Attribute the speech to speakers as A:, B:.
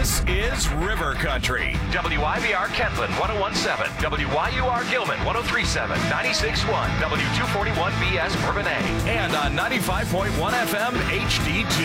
A: This is River Country.
B: WIBR Kentland 1017, WYUR Gilman 1037, 96.1, W241BS Bourbonnais.
A: And on 95.1 FM HD2.